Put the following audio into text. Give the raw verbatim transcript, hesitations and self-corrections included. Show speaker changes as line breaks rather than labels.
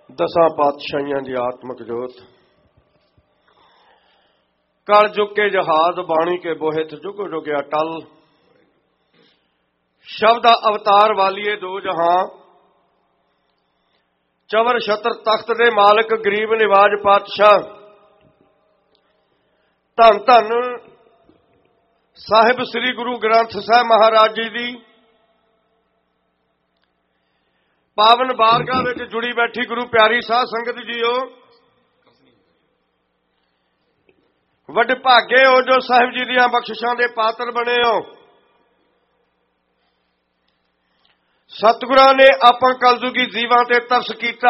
दसां पातशाहियां दी आत्मक जोत। कल जुग के जहाज बाणी के बोहित जुग जुग अटल। शब्द अवतार वालिए दो जहां। चवर छत्र तख्त दे मालिक गरीब निवाज पातशाह। धन धन साहिब श्री गुरु ग्रंथ साहिब महाराज जी दी पावन बारगाह विच जुड़ी बैठी गुरु प्यारी साध संगत जीओ। वड्डे भागे हो जो साहिब जी दियां बख्शिशां दे पात्र बने हो। सतगुरां ने अपन कलजुगी जीवां ते तरस कीता।